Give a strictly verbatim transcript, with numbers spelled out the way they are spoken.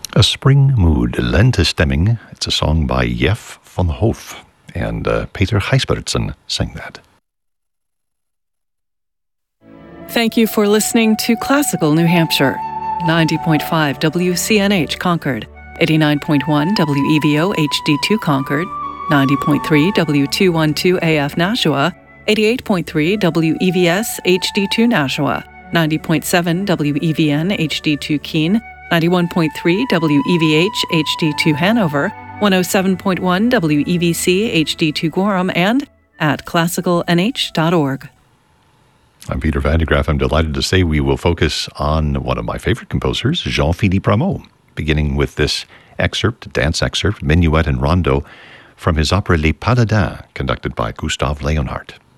A Spring Mood, Lentestemming. It's a song by Jeff van Hoof, and uh, Peter Gijsbertsen sang that. Thank you for listening to Classical New Hampshire, ninety point five W C N H Concord, eighty-nine point one W E V O H D two Concord, ninety point three W two twelve A F Nashua, eighty-eight point three W E V S H D two Nashua, ninety point seven W E V N H D two Keene, ninety-one point three W E V H H D two Hanover, one oh seven point one W E V C H D two Gorham, and at classical n h dot org. I'm Peter Van de Graaff. I'm delighted to say we will focus on one of my favorite composers, Jean-Philippe Rameau, beginning with this excerpt, dance excerpt, Minuet and Rondo, from his opera Les Paladins, conducted by Gustave Leonhardt.